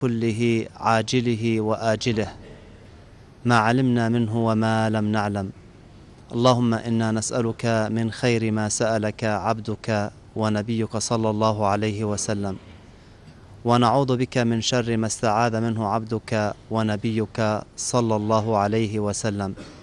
كله عاجله وآجله ما علمنا منه وما لم نعلم. اللهم إنا نسألك من خير ما سألك عبدك ونبيك صلى الله عليه وسلم، ونعوذ بك من شر ما استعاذ منه عبدك ونبيك صلى الله عليه وسلم.